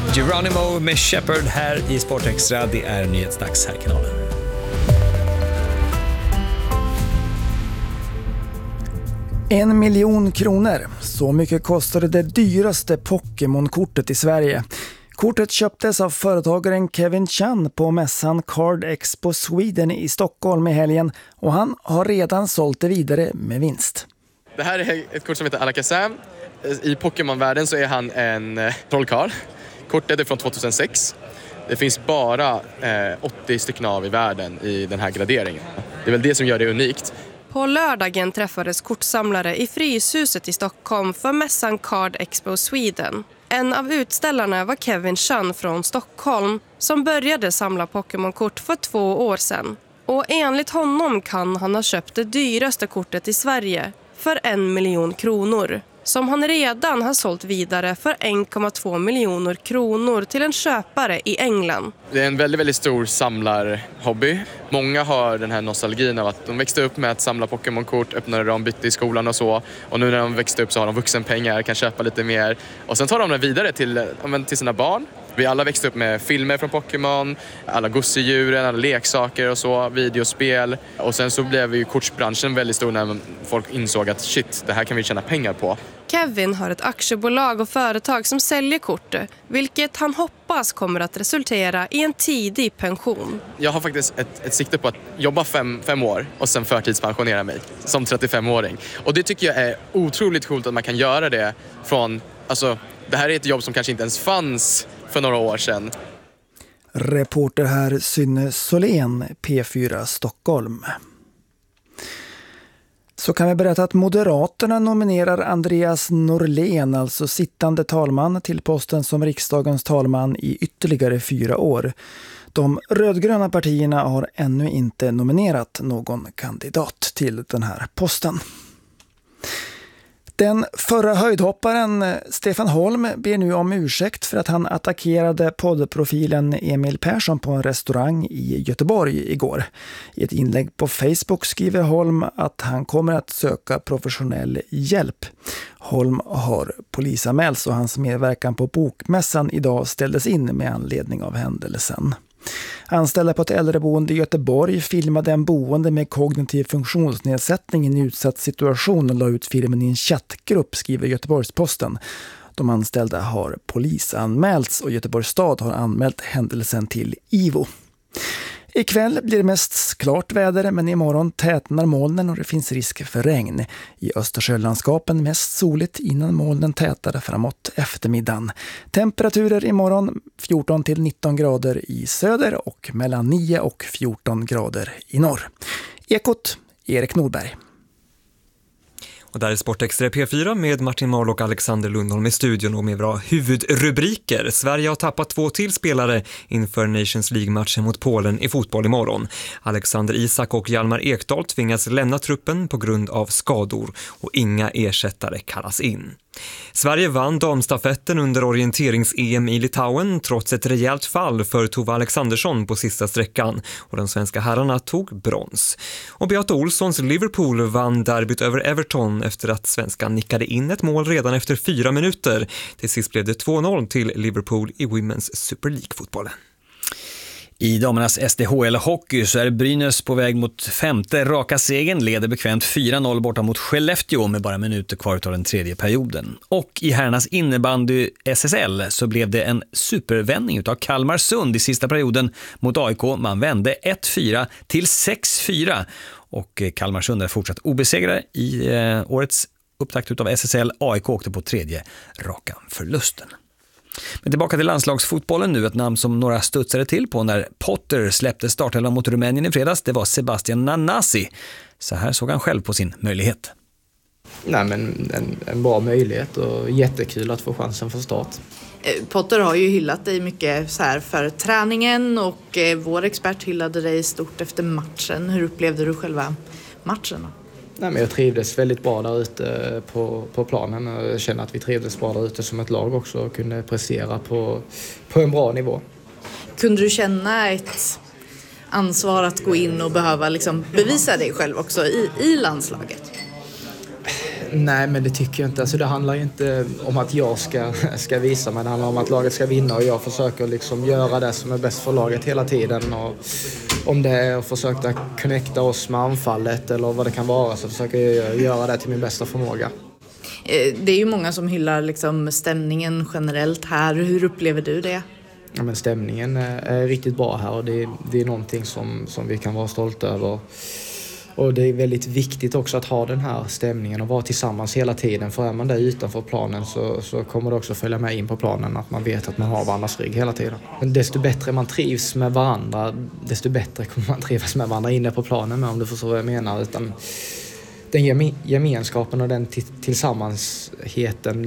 Geronimo med Shepard här i Sportextra. Det är nyhetsdags här i kanalen. $1 miljon. Så mycket kostade det dyraste Pokémon-kortet i Sverige. Kortet köptes av företagaren Kevin Chan på mässan Card Expo Sweden i Stockholm i helgen och han har redan sålt det vidare med vinst. Det här är ett kort som heter Alakazam. I Pokémon-världen så är han en trollkarl. Kortet är från 2006. Det finns bara 80 stycken av i världen i den här graderingen. Det är väl det som gör det unikt. På lördagen träffades kortsamlare i Fryshuset i Stockholm för mässan Card Expo Sweden. En av utställarna var Kevin Chan från Stockholm som började samla Pokémon-kort för 2 år sedan. Och enligt honom kan han ha köpt det dyraste kortet i Sverige för $1 miljon. Som han redan har sålt vidare för 1,2 miljoner kronor till en köpare i England. Det är en väldigt, väldigt stor samlarhobby. Många har den här nostalgin av att de växte upp med att samla Pokémon-kort, öppnade dem, bytte i skolan och så. Och nu när de växte upp så har de vuxenpengar, kan köpa lite mer. Och sen tar de det vidare till sina barn. Vi alla växte upp med filmer från Pokémon, alla gosedjuren, alla leksaker och så, videospel. Och sen så blev ju kortsbranschen väldigt stor när folk insåg att shit, det här kan vi tjäna pengar på. Kevin har ett aktiebolag och företag som säljer kort, vilket han hoppas kommer att resultera i en tidig pension. Jag har faktiskt ett sikte på att jobba 5 år och sen förtidspensionera mig som 35-åring. Och det tycker jag är otroligt coolt att man kan göra det från, alltså det här är ett jobb som kanske inte ens fanns för några år sedan. Reporter här Synne Solén, P4 Stockholm. Så kan vi berätta att Moderaterna nominerar Andreas Norlén, alltså sittande talman, till posten som riksdagens talman i ytterligare 4 år. De rödgröna partierna har ännu inte nominerat någon kandidat till den här posten. Den förra höjdhopparen Stefan Holm ber nu om ursäkt för att han attackerade poddprofilen Emil Persson på en restaurang i Göteborg igår. I ett inlägg på Facebook skriver Holm att han kommer att söka professionell hjälp. Holm har polisanmälts och hans medverkan på bokmässan idag ställdes in med anledning av händelsen. Anställda på ett äldreboende i Göteborg filmade en boende med kognitiv funktionsnedsättning i en utsatt situation och la ut filmen i en chattgrupp, skriver Göteborgs-Posten. De anställda har polisanmälts och Göteborgs stad har anmält händelsen till IVO. Ikväll blir det mest klart väder, men imorgon tätnar molnen och det finns risk för regn. I Östersjölandskapen mest soligt innan molnen tätare framåt eftermiddagen. Temperaturer imorgon 14 till 19 grader i söder och mellan 9 och 14 grader i norr. Ekot, Erik Nordberg. Och där är Sportextra P4 med Martin Marl och Alexander Lundholm i studion och med bra huvudrubriker. Sverige har tappat 2 till spelare inför Nations League-matchen mot Polen i fotboll imorgon. Alexander Isak och Hjalmar Ekdal tvingas lämna truppen på grund av skador och inga ersättare kallas in. Sverige vann damstafetten under orienterings-EM i Litauen trots ett rejält fall för Tova Alexandersson på sista sträckan och de svenska herrarna tog brons. Och Beata Olssons Liverpool vann derbyt över Everton efter att svenskan nickade in ett mål redan efter 4 minuter. Till sist blev det 2-0 till Liverpool i Women's Super League-fotbollen. I damernas SDHL-hockey så är Brynäs på väg mot 5:e raka segern, leder bekvämt 4-0 borta mot Skellefteå med bara minuter kvar av den 3:e perioden. Och i herrarnas innebandy SSL så blev det en supervändning utav Kalmarsund i sista perioden mot AIK. Man vände 1-4 till 6-4 och Kalmarsund är fortsatt obesegrade i årets upptakt utav SSL. AIK åkte på 3:e raka förlusten. Men tillbaka till landslagsfotbollen nu, ett namn som några studsade till på när Potter släppte startelvan mot Rumänien i fredags. Det var Sebastian Nanasi. Så här såg han själv på sin möjlighet. Nej, men en bra möjlighet och jättekul att få chansen från start. Potter har ju hyllat dig mycket så här för träningen och vår expert hyllade dig stort efter matchen. Hur upplevde du själva matchen? Nej, men jag trivdes väldigt bra där ute på planen och jag känner att vi trivdes bra där ute som ett lag också och kunde prestera på en bra nivå. Kunde du känna ett ansvar att gå in och behöva liksom bevisa dig själv också i landslaget? Nej, men det tycker jag inte. Alltså, det handlar ju inte om att jag ska visa mig. Det handlar om att laget ska vinna och jag försöker liksom göra det som är bäst för laget hela tiden. Och om det är att försöka connecta oss med anfallet eller vad det kan vara, så försöker jag göra det till min bästa förmåga. Det är ju många som hyllar liksom stämningen generellt här. Hur upplever du det? Ja, men stämningen är riktigt bra här och det är någonting som vi kan vara stolta över. Och det är väldigt viktigt också att ha den här stämningen och vara tillsammans hela tiden. För är man där utanför planen så kommer det också följa med in på planen, att man vet att man har varandras rygg hela tiden. Men desto bättre man trivs med varandra, desto bättre kommer man trivas med varandra inne på planen med, om du förstår vad jag menar. Utan den gemenskapen och den tillsammansheten